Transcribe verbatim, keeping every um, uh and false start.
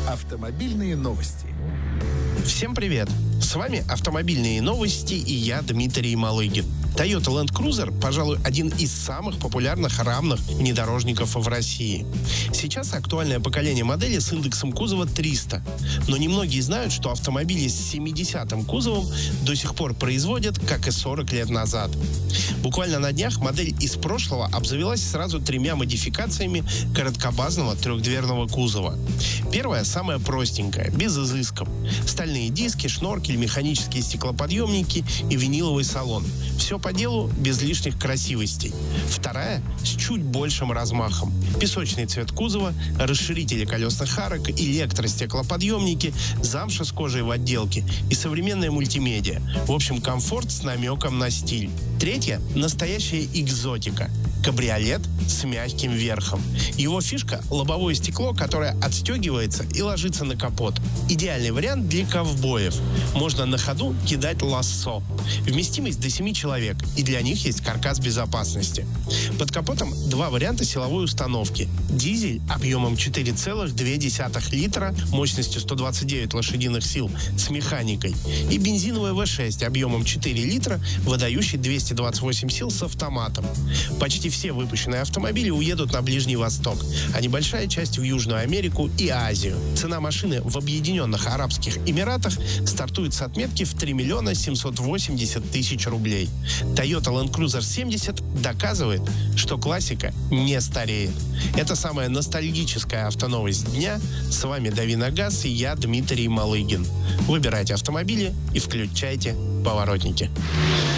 Автомобильные новости. Всем привет! С вами «Автомобильные новости» и я, Дмитрий Малыгин. Toyota Land Cruiser, пожалуй, один из самых популярных равных внедорожников в России. Сейчас актуальное поколение модели с индексом кузова триста. Но немногие знают, что автомобили с семидесятым кузовом до сих пор производят, как и сорок лет назад. Буквально на днях модель из прошлого обзавелась сразу тремя модификациями короткобазного трехдверного кузова. Первая самая простенькая, без изысков. Стальные диски, шноркель, механические стеклоподъемники и виниловый салон. Все по делу, без лишних красивостей. Вторая с чуть большим размахом. Песочный цвет кузова, расширители колесных арок, электростеклоподъемники, замша с кожей в отделке и современная мультимедиа. В общем, комфорт с намеком на стиль. Третья – настоящая экзотика. Кабриолет с мягким верхом. Его фишка – лобовое стекло, которое отстегивается и ложится на капот. Идеальный вариант для ковбоев. Можно на ходу кидать лассо. Вместимость до семи человек, и для них есть каркас безопасности. Под капотом два варианта силовой установки. Дизель объемом четыре целых две десятых литра, мощностью сто двадцать девять лошадиных сил с механикой. И бензиновый вэ шесть объемом четыре литра, выдающий двести двадцать восемь сил с автоматом. Почти все выпущенные автомобили уедут на Ближний Восток, а небольшая часть в Южную Америку и Азию. Цена машины в Объединенных Арабских Эмиратах стартует с отметки в три миллиона семьсот восемьдесят тысяч рублей. Toyota Land Cruiser семьдесят доказывает, что классика не стареет. Это самая ностальгическая автоновость дня. С вами Дави на газ и я, Дмитрий Малыгин. Выбирайте автомобили и включайте поворотники.